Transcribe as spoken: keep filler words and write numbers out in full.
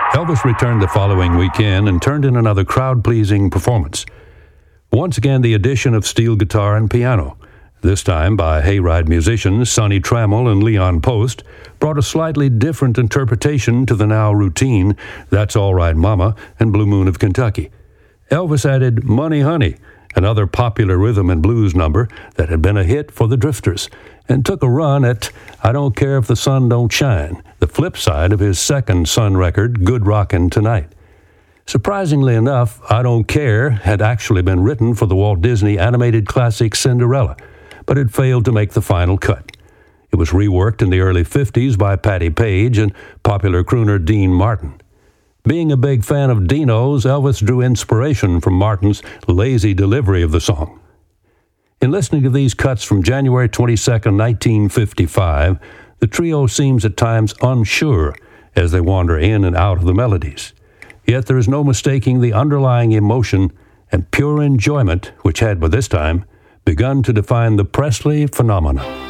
Elvis returned the following weekend and turned in another crowd-pleasing performance. Once again, the addition of steel guitar and piano, this time by Hayride musicians Sonny Trammell and Leon Post, brought a slightly different interpretation to the now routine That's All Right Mama and Blue Moon of Kentucky. Elvis added Money Honey, another popular rhythm and blues number that had been a hit for the Drifters, and took a run at I Don't Care If the Sun Don't Shine, the flip side of his second Sun record, Good Rockin' Tonight. Surprisingly enough, I Don't Care had actually been written for the Walt Disney animated classic Cinderella, but it failed to make the final cut. It was reworked in the early fifties by Patti Page and popular crooner Dean Martin. Being a big fan of Dino's, Elvis drew inspiration from Martin's lazy delivery of the song. In listening to these cuts from January twenty-second, nineteen fifty-five, the trio seems at times unsure as they wander in and out of the melodies. Yet there is no mistaking the underlying emotion and pure enjoyment which had by this time begun to define the Presley phenomenon.